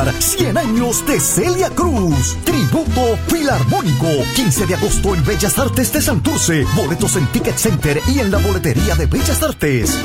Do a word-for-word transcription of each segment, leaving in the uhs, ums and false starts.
celebrar cien años de Celia Cruz. Tributo Filarmónico, quince de agosto en Bellas Artes de Santurce. Boletos en Ticket Center y en la boletería de Bellas Artes.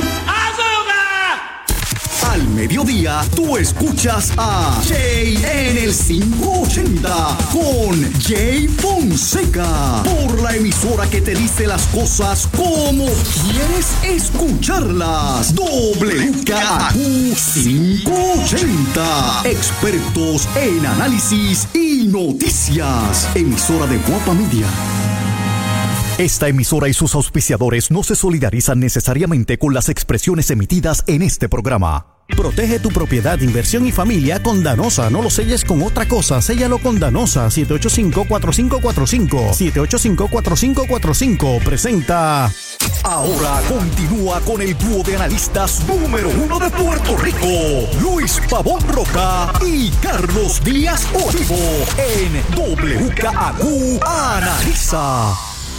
Al mediodía, tú escuchas a Jay en el quinientos ochenta con Jay Fonseca. Por la emisora que te dice las cosas como quieres escucharlas. W K A Q quinientos ochenta. Expertos en análisis y noticias. Emisora de Guapa Media. Esta emisora y sus auspiciadores no se solidarizan necesariamente con las expresiones emitidas en este programa. Protege tu propiedad, inversión y familia con Danosa. No lo selles con otra cosa, séllalo con Danosa. siete ocho cinco, cuatro cinco cuatro cinco. siete ocho cinco, cuatro cinco cuatro cinco. Presenta. Ahora continúa con el dúo de analistas número uno de Puerto Rico, Luis Pavón Roca y Carlos Díaz Olivo, en W K A Q Analiza.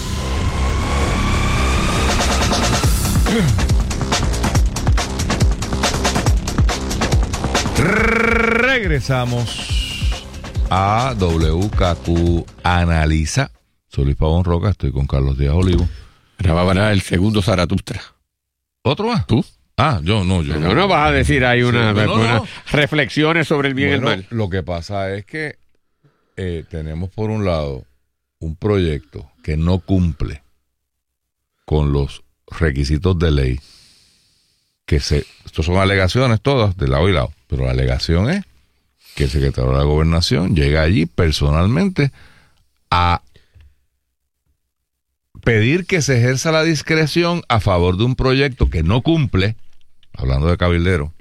Regresamos a W K Q Analiza. Soy Luis Pavón Roca, estoy con Carlos Díaz Olivo. Ahora va a ganar el segundo Zaratustra. ¿Otro más? ¿Tú? Ah, yo no, yo no. No, no vas a decir ahí una, sí, no, unas no. reflexiones sobre el bien bueno, y el mal. Lo que pasa es que eh, tenemos por un lado un proyecto que no cumple con los requisitos de ley. Que se, estos son alegaciones todas de lado y lado, pero la alegación es que el secretario de la Gobernación llega allí personalmente a pedir que se ejerza la discreción a favor de un proyecto que no cumple, hablando de cabildero,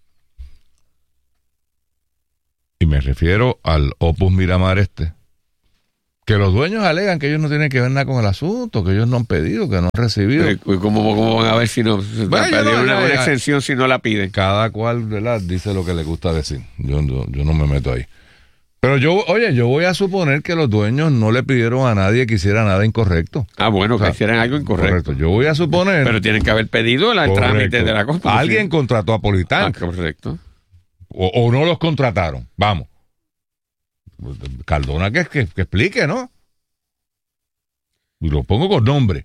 y me refiero al Opus Miramar este, que los dueños alegan que ellos no tienen que ver nada con el asunto, que ellos no han pedido, que no han recibido. ¿Cómo, cómo van a ver si no bueno, pedir no, una, no, una ya, exención si no la piden? Cada cual, ¿verdad?, dice lo que le gusta decir. Yo, yo, yo no me meto ahí. Pero yo, oye, yo voy a suponer que los dueños no le pidieron a nadie que hiciera nada incorrecto. Ah, bueno, o sea, que hicieran algo incorrecto. Correcto. Yo voy a suponer. Pero tienen que haber pedido la, el trámite de la cosa. Alguien sí. contrató a Politán. Ah, correcto. O, o no los contrataron. Vamos. Cardona que, que, que explique, ¿no? Y lo pongo con nombre.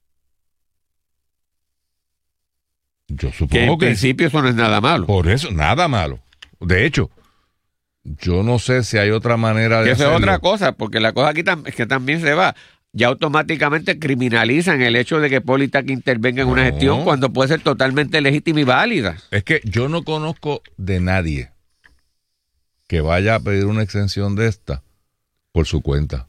Yo supongo que en que principio eso no es nada malo. Por eso, nada malo. De hecho, yo no sé si hay otra manera de que hacerlo. Eso es otra cosa, porque la cosa aquí tam- es que también se va. Ya automáticamente criminalizan el hecho de que Politac intervenga en no. una gestión cuando puede ser totalmente legítima y válida. Es que yo no conozco de nadie que vaya a pedir una exención de esta por su cuenta.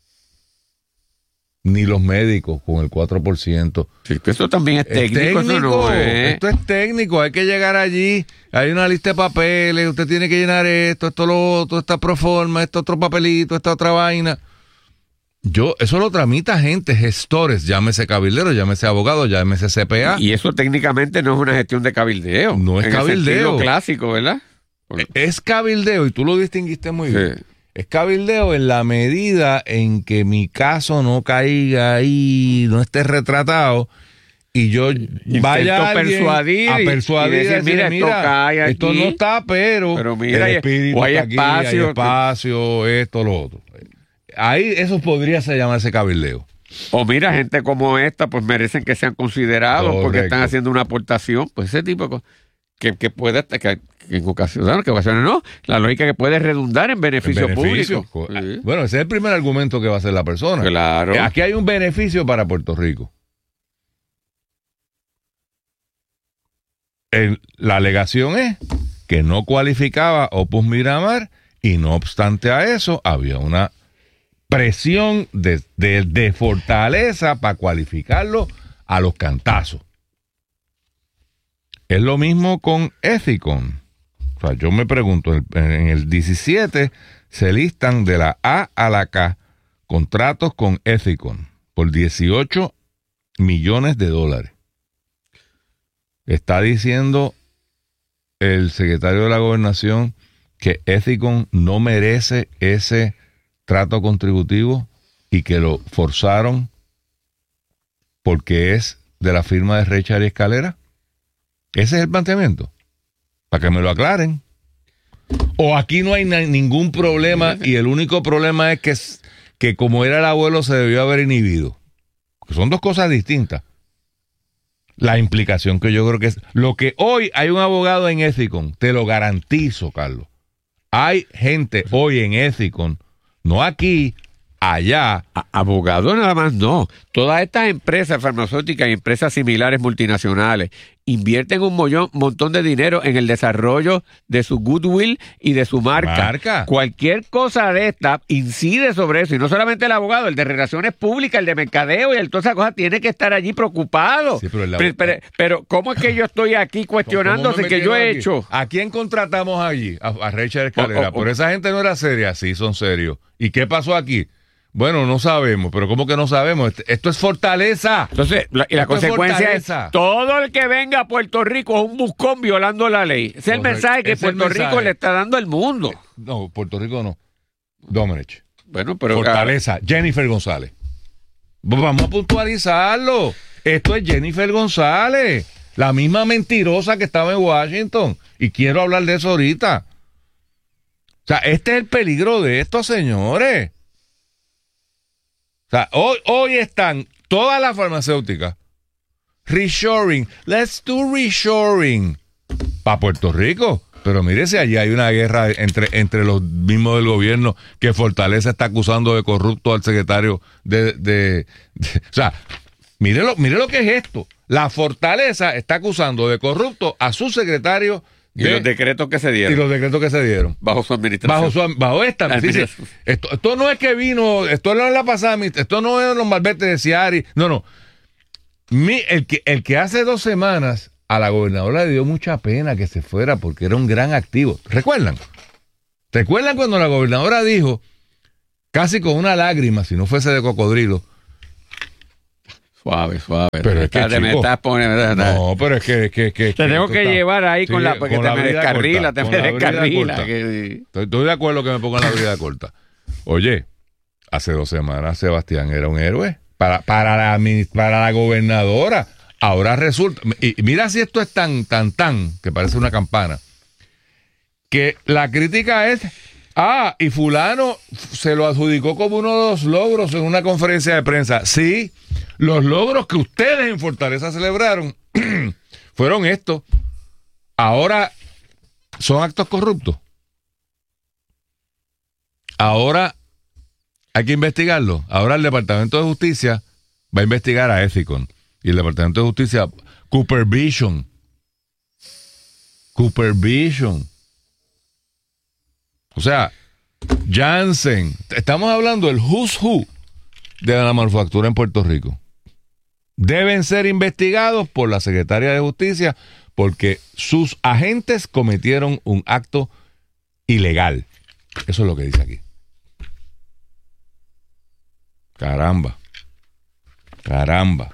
Ni los médicos con el cuatro por ciento. Sí, que eso también es técnico. Es técnico, eso no es. Esto es técnico, hay que llegar allí, hay una lista de papeles, usted tiene que llenar esto, esto, lo otro, esta proforma, esto otro papelito, esta otra vaina. Yo, eso lo tramita gente, gestores, llámese cabildero, llámese abogado, llámese C P A. Y eso técnicamente no es una gestión de cabildeo. No es en cabildeo. El sentido clásico, ¿verdad? Es cabildeo, y tú lo distinguiste muy bien. Sí. Es cabildeo en la medida en que mi caso no caiga ahí, no esté retratado, y yo Intento vaya a, persuadir a y- persuadir y decir, decir, mira, esto cae aquí, esto no está, pero, pero mira, el hay- espíritu o hay está aquí, espacio, hay espacio, esto, lo otro. Ahí eso podría ser llamarse cabildeo. O mira, gente como esta, pues merecen que sean considerados Correcto. porque están haciendo una aportación, pues ese tipo de cosas. Que, que puede, que, que en ocasiones, que ocasiones no, la lógica que puede redundar en beneficio, En beneficio. público. Sí. Bueno, ese es el primer argumento que va a hacer la persona. Claro. Aquí hay un beneficio para Puerto Rico. El- la alegación es que no cualificaba Opus Miramar y no obstante a eso había una presión de, de, de fortaleza para cualificarlo a los cantazos. Es lo mismo con Ethicon. O sea, yo me pregunto, en el, en el diecisiete se listan de la A a la K contratos con Ethicon por dieciocho millones de dólares. Está diciendo el secretario de la Gobernación que Ethicon no merece ese trato contributivo y que lo forzaron porque es de la firma de Richard y Escalera. Ese es el planteamiento. Para que me lo aclaren. O aquí no hay na- ningún problema y el único problema es que, que como era el abuelo se debió haber inhibido. Que son dos cosas distintas. La implicación que yo creo que es... Lo que hoy hay un abogado en Ethicon, te lo garantizo, Carlos. Hay gente hoy en Ethicon, no aquí, allá. A- abogado nada más no. Todas estas empresas farmacéuticas y empresas similares multinacionales invierten un mollón- montón de dinero en el desarrollo de su goodwill y de su marca. Marca. Cualquier cosa de esta incide sobre eso. Y no solamente el abogado, el de relaciones públicas, el de mercadeo y el todas esas cosas tiene que estar allí preocupado. Sí, pero el pero, pero, pero ¿cómo es que yo estoy aquí cuestionándose que yo he aquí? hecho? ¿A quién contratamos allí? A, a Rachel Escalera. Oh, oh, oh. Pero esa gente no era seria. Sí, son serios. ¿Y qué pasó aquí? Bueno, no sabemos, pero ¿cómo que no sabemos? Esto, esto es fortaleza. Entonces, la, y la Esto es consecuencia es, fortaleza. todo el que venga a Puerto Rico es un buscón violando la ley. Ese es el Correcto. mensaje que Ese es el Puerto Rico mensaje. le está dando al mundo. No, Puerto Rico no. Domenech. Bueno, pero... Fortaleza. Jennifer González. Vamos a puntualizarlo. Esto es Jennifer González. La misma mentirosa que estaba en Washington. Y quiero hablar de eso ahorita. O sea, este es el peligro de esto, señores. O sea, hoy, hoy están todas las farmacéuticas reshoring. Let's do reshoring para Puerto Rico. Pero mire si allí hay una guerra entre, entre los mismos del gobierno que Fortaleza está acusando de corrupto al secretario de... de, de o sea, mire lo, mire lo que es esto. La Fortaleza está acusando de corrupto a su secretario Y de, los decretos que se y dieron los decretos que se dieron. bajo su administración. Bajo, su, bajo esta. Sí, sí. Esto, esto no es que vino, esto no es la pasada, esto no es los malbetes de Ciari. No, no. Mi, el, que, el que hace dos semanas a la gobernadora le dio mucha pena que se fuera porque era un gran activo. ¿Recuerdan? ¿Recuerdan cuando la gobernadora dijo, casi con una lágrima, si no fuese de cocodrilo? Suave, suave. Pero es que, te me chico, estás poniendo... No, pero es que... que, que Te tengo que está, llevar ahí sí, con la... Porque con te la me brida descarrila, corta, te con me la brida descarrila. corta. Que... Estoy, estoy de acuerdo que me pongan la brida corta. Oye, hace dos semanas Sebastián era un héroe para, para, la, para la gobernadora. Ahora resulta, y mira si esto es tan, tan, tan, que parece una campana, que la crítica es, ah, y fulano se lo adjudicó como uno de los logros en una conferencia de prensa. Sí, los logros que ustedes en Fortaleza celebraron fueron estos. Ahora son actos corruptos. Ahora hay que investigarlo. Ahora el Departamento de Justicia va a investigar a Ethicon. Y el Departamento de Justicia, Coopervision. Coopervision. O sea, Janssen. Estamos hablando del who's who de la manufactura en Puerto Rico. Deben ser investigados por la Secretaría de Justicia porque sus agentes cometieron un acto ilegal. Eso es lo que dice aquí. Caramba. Caramba.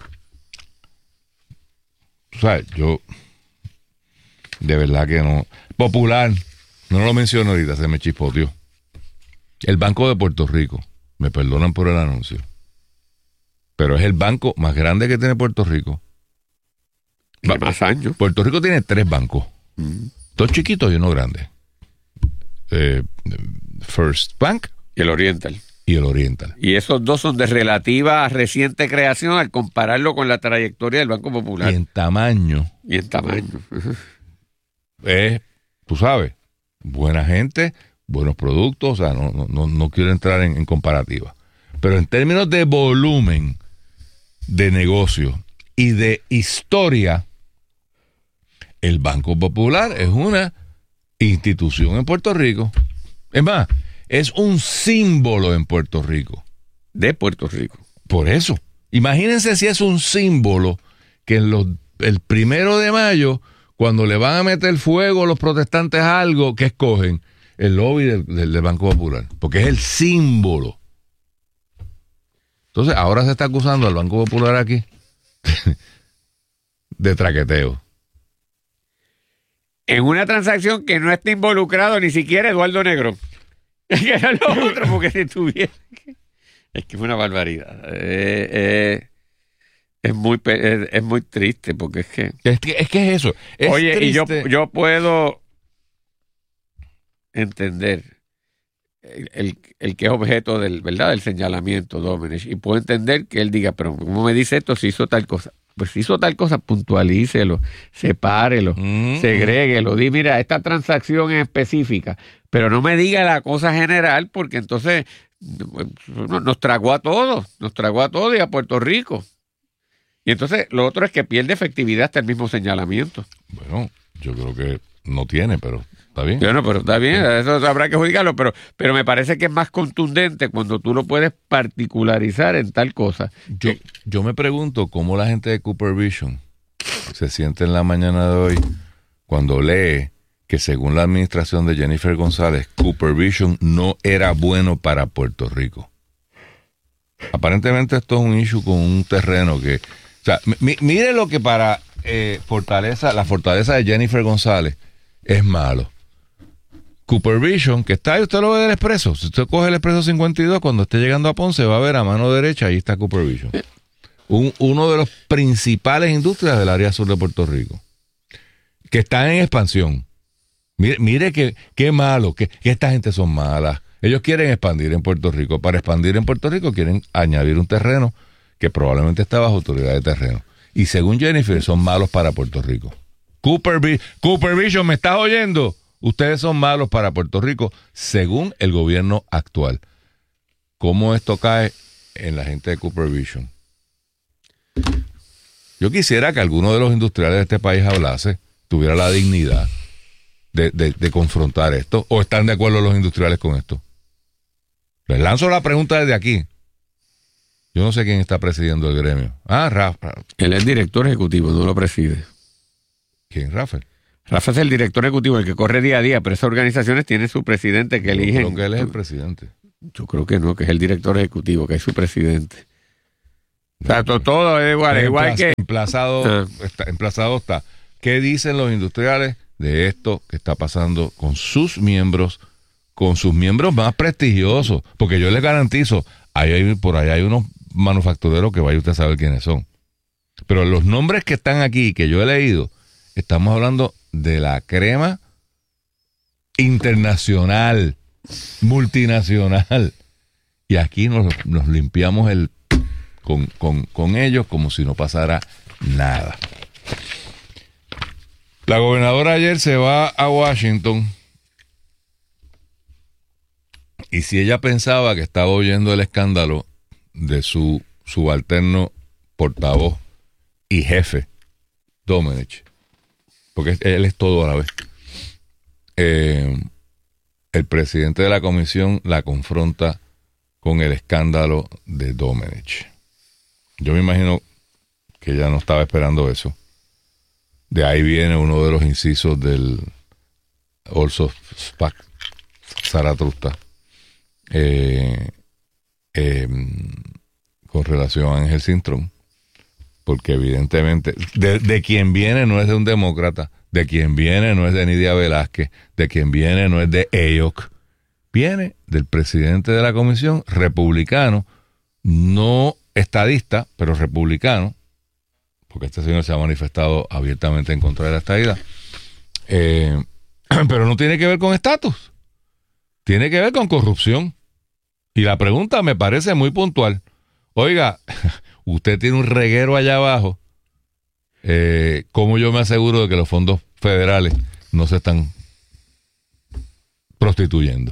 O sea, yo de verdad que no. Popular, no lo menciono ahorita, se me chispoteó. El Banco de Puerto Rico, me perdonan por el anuncio, pero es el banco más grande que tiene Puerto Rico. Va más años. Puerto Rico tiene tres bancos, Mm. dos chiquitos y uno grande. Eh, First Bank Y el Oriental. y el Oriental. Y esos dos son de relativa reciente creación al compararlo con la trayectoria del Banco Popular. Y en tamaño, Y en tamaño. es, tú sabes, buena gente, buenos productos, o sea, no, no, no, no quiero entrar en, en comparativa. Pero en términos de volumen de negocio y de historia, el Banco Popular es una institución en Puerto Rico. Es más, es un símbolo en Puerto Rico. De Puerto Rico. Por eso, imagínense si es un símbolo que en los, el primero de mayo, cuando le van a meter fuego los protestantes a algo, ¿qué escogen? El lobby del, del, del Banco Popular, porque es el símbolo. Entonces, ahora se está acusando al Banco Popular aquí de traqueteo. En una transacción que no está involucrado ni siquiera Eduardo Negrón. Que era lo otro, porque si tuviera... Es que es una barbaridad. Eh, eh, es, muy, es, es muy triste, porque es que... Es que es, que es eso. Es Oye, triste. y yo, yo puedo entender el, el, el que es objeto del, ¿verdad? del señalamiento, Domenech, y puedo entender que él diga, pero ¿cómo me dice esto si hizo tal cosa? Pues si hizo tal cosa, puntualícelo, sepárelo, mm-hmm. segréguelo, di, mira, esta transacción es específica, pero no me diga la cosa general, porque entonces nos tragó a todos, nos tragó a todos y a Puerto Rico. Y entonces lo otro es que pierde efectividad hasta el mismo señalamiento. Bueno, yo creo que no tiene, pero está bien. Bueno, pero está bien, eso habrá que juzgarlo, pero, pero me parece que es más contundente cuando tú lo puedes particularizar en tal cosa. Yo, yo me pregunto cómo la gente de Cooper Vision se siente en la mañana de hoy cuando lee que según la administración de Jennifer González, Cooper Vision no era bueno para Puerto Rico. Aparentemente esto es un issue con un terreno que... O sea, m- mire lo que para eh, fortaleza, la fortaleza de Jennifer González es malo. Cooper Vision, que está ahí, usted lo ve del Expreso. Si usted coge el Expreso cincuenta y dos, cuando esté llegando a Ponce, va a ver a mano derecha, ahí está Cooper Vision. Un, uno de los principales industrias del área sur de Puerto Rico, que están en expansión. Mire, mire qué qué malo, que, que esta gente son malas. Ellos quieren expandir en Puerto Rico. Para expandir en Puerto Rico quieren añadir un terreno que probablemente está bajo autoridad de terreno. Y según Jennifer, son malos para Puerto Rico. Cooper, Cooper Vision, ¿me estás oyendo? Ustedes son malos para Puerto Rico, según el gobierno actual. ¿Cómo esto cae en la gente de Cooper Vision? Yo quisiera que alguno de los industriales de este país hablase, tuviera la dignidad de, de, de confrontar esto. ¿O están de acuerdo los industriales con esto? Les lanzo la pregunta desde aquí. Yo no sé quién está presidiendo el gremio. Ah, Rafa. Él es director ejecutivo, no lo preside. ¿Quién, Rafael? Rafa es el director ejecutivo, el que corre día a día, pero esas organizaciones tienen su presidente que eligen. Yo creo que él es el presidente. Yo creo que no, que es el director ejecutivo, que es su presidente. O sea, todo, todo es igual, es igual Emplaza, que... Emplazado, ah. está, emplazado está. ¿Qué dicen los industriales de esto que está pasando con sus miembros, con sus miembros más prestigiosos? Porque yo les garantizo, ahí hay, por allá hay unos manufactureros que vaya usted a saber quiénes son. Pero los nombres que están aquí, que yo he leído, estamos hablando de la crema internacional, multinacional. Y aquí nos, nos limpiamos el con, con, con ellos como si no pasara nada. La gobernadora ayer se va a Washington y si ella pensaba que estaba oyendo el escándalo de su subalterno portavoz y jefe, Domenech, porque él es todo a la vez, eh, el presidente de la comisión la confronta con el escándalo de Domenech. Yo me imagino que ella no estaba esperando eso. De ahí viene uno de los incisos del Also Spac Zaratrusta eh, eh, con relación a Ángel Cintrón, porque evidentemente de, de quien viene no es de un demócrata, de quien viene no es de Nidia Velázquez, de quien viene no es de E O C, viene del presidente de la comisión, republicano, no estadista, pero republicano, porque este señor se ha manifestado abiertamente en contra de la estadidad, eh, pero no tiene que ver con estatus, tiene que ver con corrupción. Y la pregunta me parece muy puntual. Oiga, usted tiene un reguero allá abajo, eh, ¿cómo yo me aseguro de que los fondos federales no se están prostituyendo?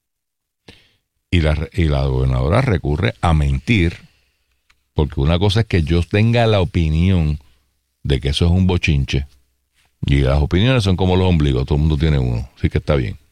Y la, y la gobernadora recurre a mentir, porque una cosa es que yo tenga la opinión de que eso es un bochinche, y las opiniones son como los ombligos, todo el mundo tiene uno, así que está bien.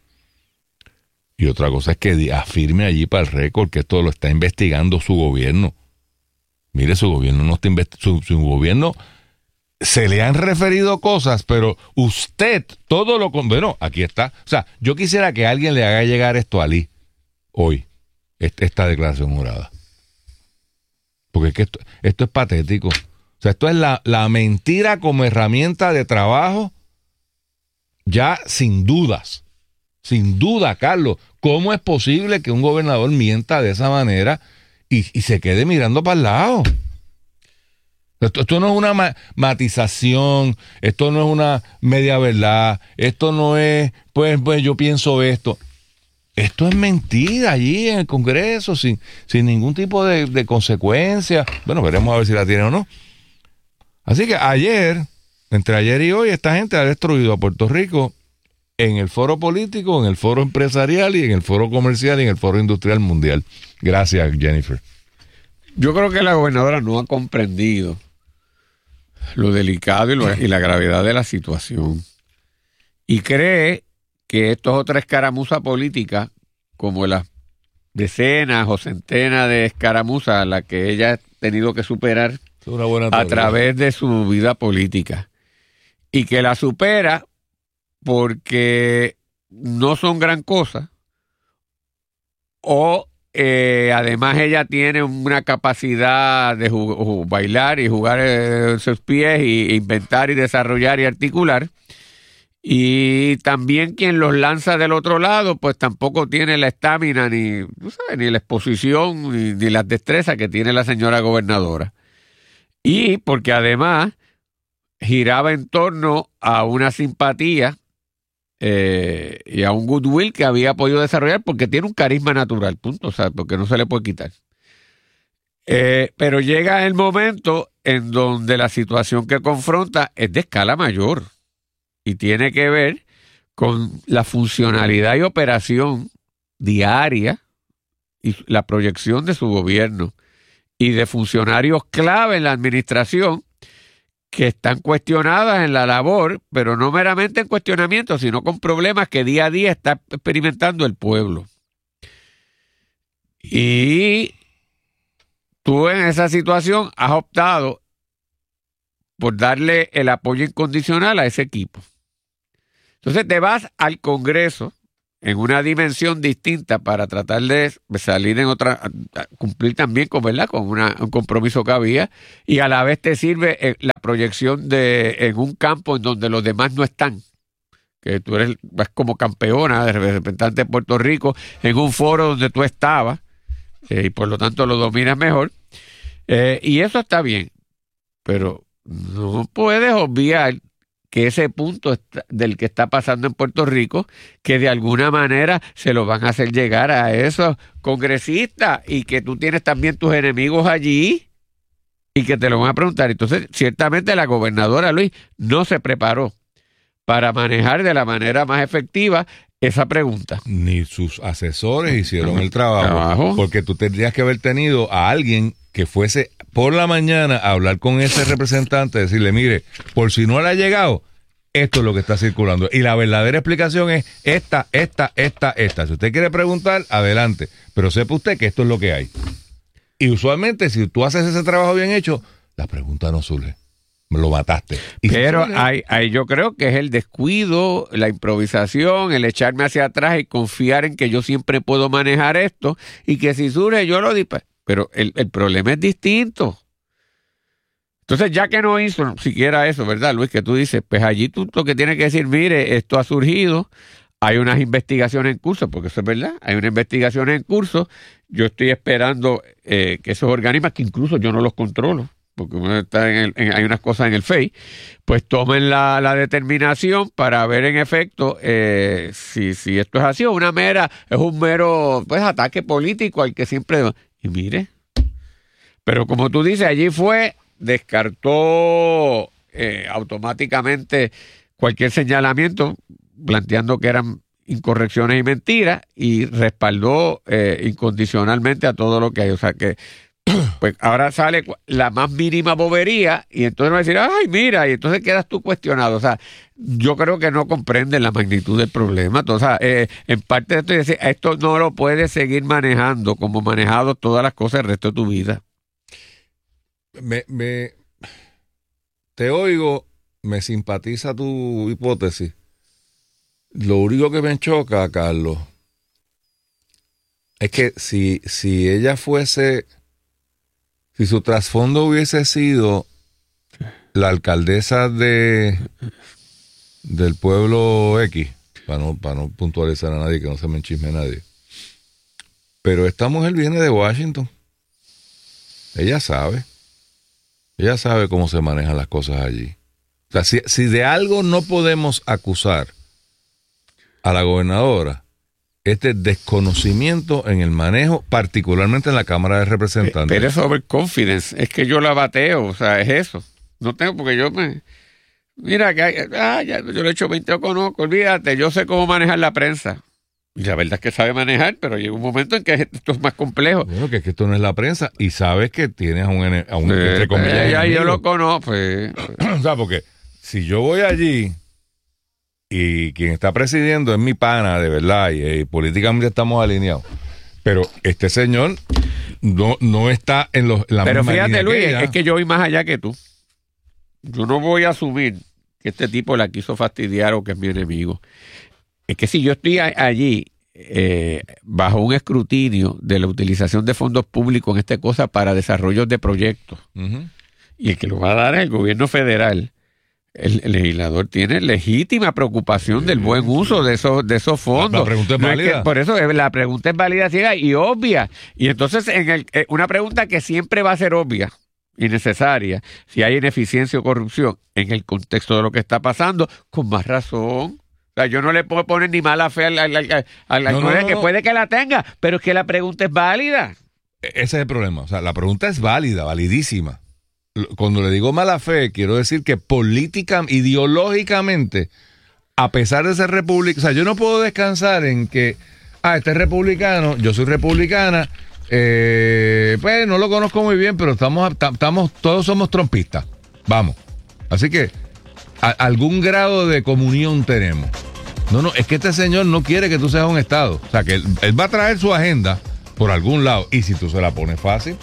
Y otra cosa es que afirme allí para el récord que esto lo está investigando su gobierno. Mire, su gobierno no está investigando, su, su gobierno se le han referido cosas, pero usted todo lo... Bueno, aquí está. O sea, yo quisiera que alguien le haga llegar esto a Lee hoy, esta declaración jurada. Porque es que esto, esto es patético. O sea, esto es la, la mentira como herramienta de trabajo ya sin dudas. Sin duda, Carlos. ¿Cómo es posible que un gobernador mienta de esa manera y, y se quede mirando para el lado? Esto, esto no es una ma- matización, esto no es una media verdad, esto no es, pues, pues yo pienso esto. Esto es mentira allí en el Congreso, sin, sin ningún tipo de, de consecuencia. Bueno, veremos a ver si la tiene o no. Así que ayer, entre ayer y hoy, esta gente ha destruido a Puerto Rico en el foro político, en el foro empresarial y en el foro comercial y en el foro industrial mundial. Gracias, Jennifer. Yo creo que la gobernadora no ha comprendido lo delicado y, lo, y la gravedad de la situación. Y cree que esto es otra escaramuza política, como las decenas o centenas de escaramuzas a las que ella ha tenido que superar Una buena a través de su vida política. Y que la supera porque no son gran cosa, o eh, además ella tiene una capacidad de jug- jug- bailar y jugar en sus pies y inventar y desarrollar y articular. Y también quien los lanza del otro lado, pues tampoco tiene la estamina, ni, tú sabes, ni la exposición, ni, ni las destrezas que tiene la señora gobernadora. Y porque además giraba en torno a una simpatía eh, y a un goodwill que había podido desarrollar porque tiene un carisma natural, punto, o sea, porque no se le puede quitar. Eh, pero llega el momento en donde la situación que confronta es de escala mayor. Y tiene que ver con la funcionalidad y operación diaria y la proyección de su gobierno y de funcionarios clave en la administración que están cuestionadas en la labor, pero no meramente en cuestionamiento, sino con problemas que día a día está experimentando el pueblo. Y tú en esa situación has optado por darle el apoyo incondicional a ese equipo. Entonces te vas al Congreso en una dimensión distinta para tratar de salir en otra, cumplir también con, ¿verdad? Con una, un compromiso que había, y a la vez te sirve la proyección de en un campo en donde los demás no están, que tú eres vas como campeona de representante de Puerto Rico en un foro donde tú estabas eh, y por lo tanto lo dominas mejor, eh, y eso está bien, pero no puedes obviar que ese punto está, del que está pasando en Puerto Rico, que de alguna manera se lo van a hacer llegar a esos congresistas y que tú tienes también tus enemigos allí y que te lo van a preguntar. Entonces, ciertamente la gobernadora, Luis, no se preparó para manejar de la manera más efectiva esa pregunta. Ni sus asesores hicieron el trabajo, Trabajo. porque tú tendrías que haber tenido a alguien que fuese por la mañana a hablar con ese representante, decirle, mire, por si no le ha llegado, esto es lo que está circulando. Y la verdadera explicación es esta, esta, esta, esta. Si usted quiere preguntar, adelante. Pero sepa usted que esto es lo que hay. Y usualmente, si tú haces ese trabajo bien hecho, la pregunta no surge. Me lo mataste. Y Pero surge. ahí, ahí yo creo que es el descuido, la improvisación, el echarme hacia atrás y confiar en que yo siempre puedo manejar esto y que si surge yo lo digo. Pero el, el problema es distinto. Entonces, ya que no hizo siquiera eso, ¿verdad, Luis? Que tú dices, pues allí tú lo que tienes que decir, mire, esto ha surgido, hay unas investigaciones en curso, porque eso es verdad, hay unas investigaciones en curso, yo estoy esperando eh, que esos organismos, que incluso yo no los controlo, porque uno está en el, en, hay unas cosas en el F E I, pues tomen la, la determinación para ver en efecto eh, si, si esto es así o una mera, es un mero pues ataque político al que siempre... Y mire, pero como tú dices, allí fue, descartó eh, automáticamente cualquier señalamiento, planteando que eran incorrecciones y mentiras, y respaldó eh, incondicionalmente a todo lo que hay. O sea que, pues ahora sale la más mínima bobería, y entonces va a decir, ay, mira, y entonces quedas tú cuestionado. O sea, yo creo que no comprenden la magnitud del problema. Entonces, eh, en parte de esto, decir, esto no lo puedes seguir manejando como manejado todas las cosas el resto de tu vida. Me, me, te oigo, me simpatiza tu hipótesis. Lo único que me choca, Carlos, es que si, si ella fuese, si su trasfondo hubiese sido la alcaldesa de del pueblo X, para no, para no puntualizar a nadie, que no se me enchisme a nadie, pero esta mujer viene de Washington, ella sabe. Ella sabe cómo se manejan las cosas allí. O sea, si, si de algo no podemos acusar a la gobernadora, este desconocimiento en el manejo, particularmente en la Cámara de Representantes. Pero es overconfidence, es que yo la bateo, o sea, es eso. No tengo, porque yo me... Mira, que hay, ah, ya, yo lo he hecho veinte, conozco, olvídate, yo sé cómo manejar la prensa. Y la verdad es que sabe manejar, pero llega un momento en que esto es más complejo. Bueno, que, es que esto no es la prensa y sabes que tienes a un, a un Sí, entre comillas, pues, ya enemigo. yo lo conozco. Pues. O sea, porque si yo voy allí y quien está presidiendo es mi pana, de verdad, y, y políticamente estamos alineados, pero este señor no, no está en, los, en la Pero misma fíjate, línea Luis, que ella. es que yo voy más allá que tú. Yo no voy a asumir que este tipo la quiso fastidiar o que es mi enemigo. Es que si yo estoy a- allí eh, bajo un escrutinio de la utilización de fondos públicos en esta cosa para desarrollos de proyectos, Ujú. y el que lo va a dar es el gobierno federal, el, el legislador tiene legítima preocupación del buen uso de esos de esos fondos. La- la pregunta es No válida. que- por eso eh, la pregunta es válida, ciega y obvia. Y entonces en el, eh, una pregunta que siempre va a ser obvia y necesaria, si hay ineficiencia o corrupción en el contexto de lo que está pasando, con más razón. O sea, yo no le puedo poner ni mala fe al, al, al, al- al No, no, juez, no, que no. puede que la tenga, pero es que la pregunta es válida. Ese es el problema. O sea, la pregunta es válida, validísima. Cuando le digo mala fe, quiero decir que política, ideológicamente, a pesar de ser republicano, o sea, yo no puedo descansar en que, ah, este es republicano, yo soy republicana, eh, pues no lo conozco muy bien, pero estamos, estamos, todos somos trompistas. Vamos. Así que a, algún grado de comunión tenemos. No, no, es que este señor no quiere que tú seas un Estado. O sea, que él, él va a traer su agenda por algún lado. Y si tú se la pones fácil.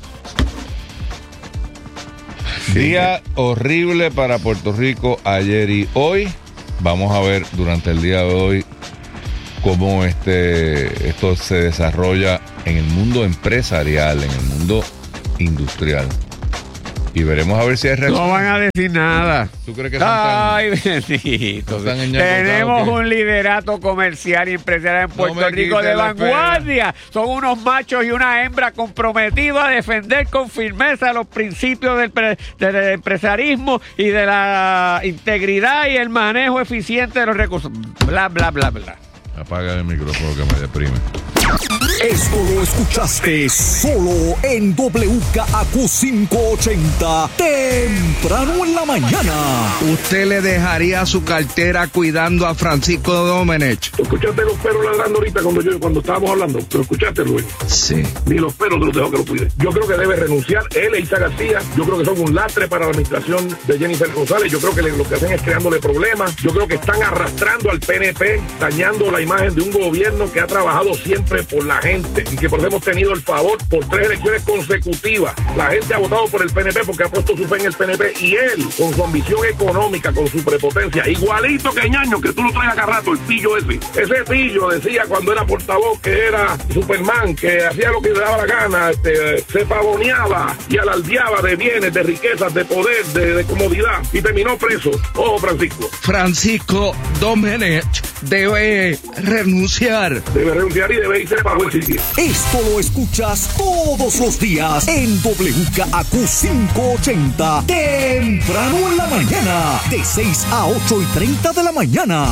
Sí. Día horrible para Puerto Rico ayer y hoy. Vamos a ver durante el día de hoy cómo este, esto se desarrolla en el mundo empresarial, en el mundo industrial. Y veremos a ver si hay reacción. No van a decir nada. ¿Tú crees que son tan- Ay, bendito. son tan enñacotados Tenemos que- un liderato comercial y empresarial en Puerto me Rico quites de la vanguardia. Son unos machos y una hembra comprometidos a defender con firmeza los principios del, pre- del empresarismo y de la integridad y el manejo eficiente de los recursos. Bla, bla, bla, bla. Apaga el micrófono que me deprime. Esto lo escuchaste solo en W K A Q quinientos ochenta, temprano en la mañana. ¿Usted le dejaría su cartera cuidando a Francisco Domenech? ¿Tú escuchaste los perros ladrando ahorita cuando yo cuando estábamos hablando? ¿Pero escuchaste, Luis? Sí. Ni los perros te los dejo que lo cuide. Yo creo que debe renunciar él e Isa García. Yo creo que son un lastre para la administración de Jennifer González. Yo creo que le- lo que hacen es creándole problemas. Yo creo que están arrastrando al P N P, dañando la imagen de un gobierno que ha trabajado siempre por la gente y que por eso hemos tenido el favor por tres elecciones consecutivas. La gente ha votado por el P N P porque ha puesto su fe en el P N P y él, con su ambición económica, con su prepotencia, igualito que Ñaño, que tú lo traes acá rato, el pillo ese. Ese pillo decía cuando era portavoz que era Superman, que hacía lo que le daba la gana, este, se pavoneaba y alardeaba de bienes, de riquezas, de poder, de, de comodidad y terminó preso. Ojo, Francisco. Francisco Domenech debe renunciar. Debe renunciar y debe irse para buen sitio. Esto lo escuchas todos los días en W K A Q quinientos ochenta, temprano en la mañana, de seis a ocho y treinta de la mañana.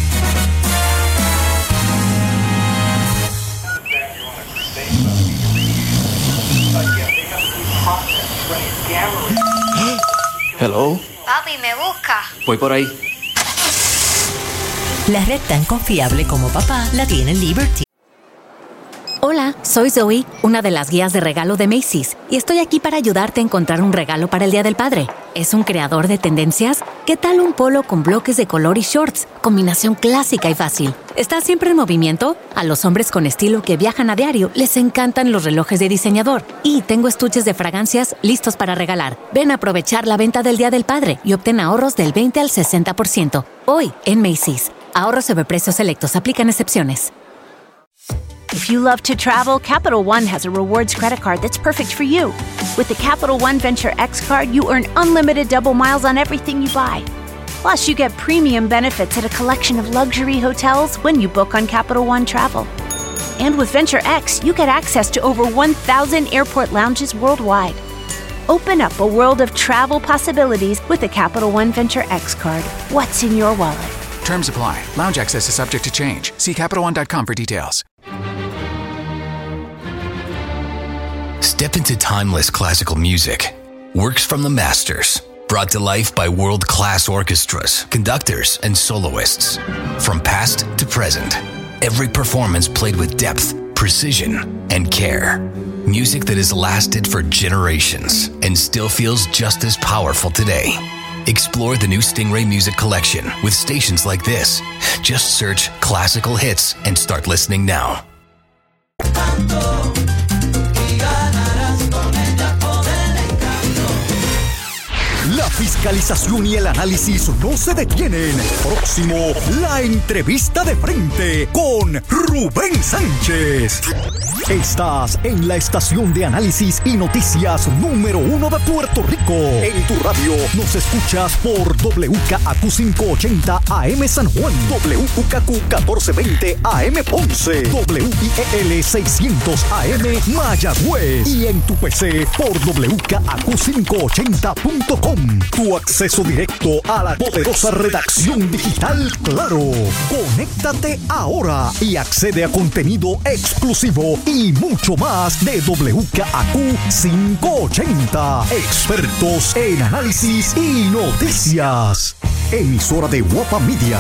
Hello, Papi, me busca. voy por ahí. La red tan confiable como papá la tiene Liberty. Hola, soy Zoe, una de las guías de regalo de Macy's, y estoy aquí para ayudarte a encontrar un regalo para el Día del Padre. ¿Es un creador de tendencias? ¿Qué tal un polo con bloques de color y shorts? Combinación clásica y fácil. ¿Estás siempre en movimiento? A los hombres con estilo que viajan a diario les encantan los relojes de diseñador. Y tengo estuches de fragancias listos para regalar. Ven a aprovechar la venta del Día del Padre y obtén ahorros del veinte al sesenta por ciento. Hoy en Macy's. Ahorros sobre precios selectos. Aplican excepciones. If you love to travel, Capital One has a rewards credit card that's perfect for you. With the Capital One Venture X card, you earn unlimited double miles on everything you buy. Plus, you get premium benefits at a collection of luxury hotels when you book on Capital One Travel. And with Venture X, you get access to over one thousand airport lounges worldwide. Open up a world of travel possibilities with the Capital One Venture X card. What's in your wallet? Terms apply. Lounge access is subject to change. See Capital One dot com for details. Step into timeless classical music. Works from the masters. Brought to life by world-class orchestras, conductors, and soloists. From past to present, every performance played with depth, precision, and care. Music that has lasted for generations and still feels just as powerful today. Explore the new Stingray Music Collection with stations like this. Just search classical hits and start listening now. La fiscalización y el análisis no se detienen. Próximo, la entrevista de frente con Rubén Sánchez. Estás en la estación de análisis y noticias número uno de Puerto Rico. En tu radio nos escuchas por W K A Q quinientos ochenta A M San Juan, W U K Q catorce veinte A M Ponce, W I E L seiscientos A M Mayagüez y en tu P C por W K A Q quinientos ochenta punto com. Tu acceso directo a la poderosa redacción digital Claro. Conéctate ahora y accede a contenido exclusivo y mucho más de W K A Q quinientos ochenta. Expertos en análisis y noticias. Emisora de Guapa Media.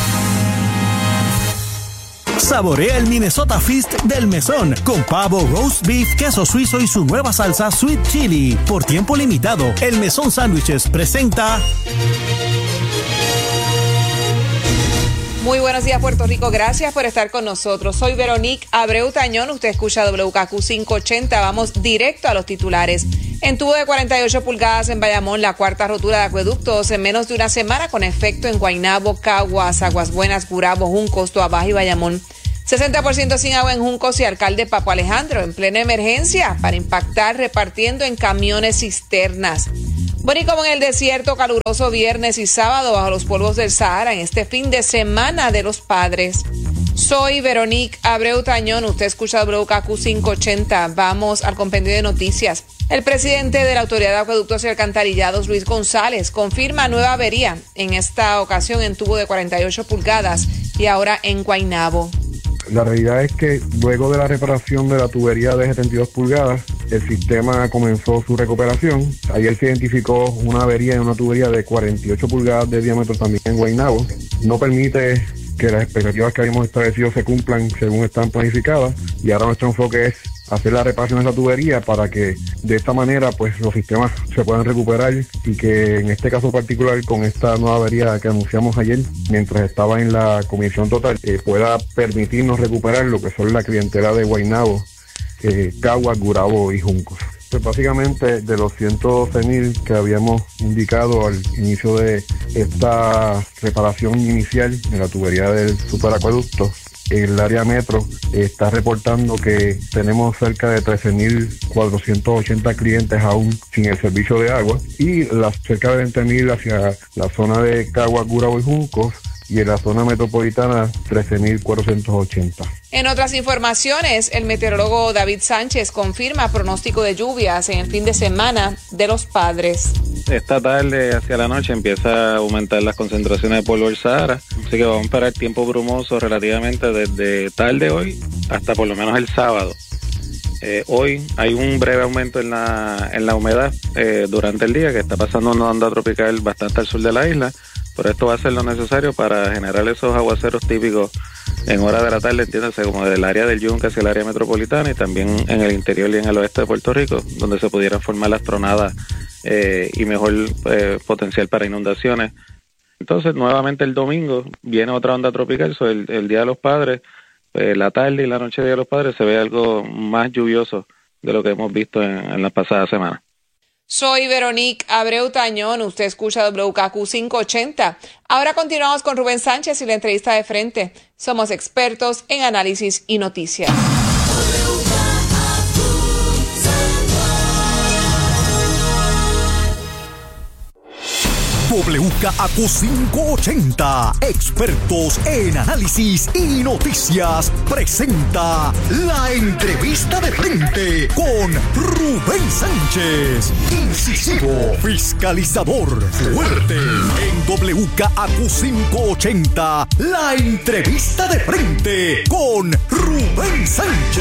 Saborea el Minnesota Feast del Mesón con pavo, roast beef, queso suizo y su nueva salsa Sweet Chili. Por tiempo limitado, el Mesón Sándwiches presenta... Muy buenos días, Puerto Rico. Gracias por estar con nosotros. Soy Veronique Abreu Tañón. Usted escucha W K Q quinientos ochenta. Vamos directo a los titulares. En tubo de cuarenta y ocho pulgadas en Bayamón, la cuarta rotura de acueductos en menos de una semana con efecto en Guaynabo, Caguas, Aguas Buenas, Gurabo, Juncos, Toabaja y Bayamón. sesenta por ciento sin agua en Juncos y alcalde Papo Alejandro en plena emergencia para impactar repartiendo en camiones cisternas. Bueno, y como en el desierto, caluroso viernes y sábado bajo los polvos del Sahara en este fin de semana de los padres. Soy Veronique Abreu Tañón. Usted escucha W K Q quinientos ochenta. Vamos al compendio de noticias. El presidente de la Autoridad de Acueductos y Alcantarillados, Luis González, confirma nueva avería, en esta ocasión en tubo de cuarenta y ocho pulgadas y ahora en Guaynabo. La realidad es que luego de la reparación de la tubería de setenta y dos pulgadas, el sistema comenzó su recuperación. Ayer se identificó una avería en una tubería de cuarenta y ocho pulgadas de diámetro también en Guaynabo. No permite que las expectativas que habíamos establecido se cumplan según están planificadas, y ahora nuestro enfoque es hacer la reparación de esa tubería para que de esta manera pues los sistemas se puedan recuperar, y que en este caso particular, con esta nueva avería que anunciamos ayer mientras estaba en la comisión total, eh, pueda permitirnos recuperar lo que son la clientela de Guaynabo, eh, Caguas, Gurabo y Juncos. Pues básicamente de los ciento doce mil que habíamos indicado al inicio de esta reparación inicial de la tubería del superacueducto, el área metro está reportando que tenemos cerca de trece mil cuatrocientos ochenta clientes aún sin el servicio de agua, y las cerca de veinte mil hacia la zona de Caguas, Gurabo y Juncos, y en la zona metropolitana trece mil cuatrocientos ochenta. En otras informaciones, el meteorólogo David Sánchez confirma pronóstico de lluvias en el fin de semana de los padres. Esta tarde hacia la noche empieza a aumentar las concentraciones de polvo del Sahara, así que vamos a esperar tiempo brumoso relativamente desde tarde hoy hasta por lo menos el sábado. Eh, hoy hay un breve aumento en la, en la humedad eh, durante el día, que está pasando una onda tropical bastante al sur de la isla, pero esto va a ser lo necesario para generar esos aguaceros típicos en horas de la tarde, entiéndase, como del área del Yunque hacia el área metropolitana, y también en el interior y en el oeste de Puerto Rico, donde se pudieran formar las tronadas eh, y mejor eh, potencial para inundaciones. Entonces, nuevamente el domingo viene otra onda tropical, so el, el Día de los Padres, eh, la tarde y la noche de Día de los Padres se ve algo más lluvioso de lo que hemos visto en, en las pasadas semanas. Soy Veronique Abreu Tañón. Usted escucha W K Q quinientos ochenta. Ahora continuamos con Rubén Sánchez y la entrevista de frente. Somos expertos en análisis y noticias. W K Q quinientos ochenta, expertos en análisis y noticias, presenta la entrevista de frente con Rubén Sánchez. Incisivo, fiscalizador, fuerte. En W K Q quinientos ochenta, la entrevista de frente con Rubén Sánchez.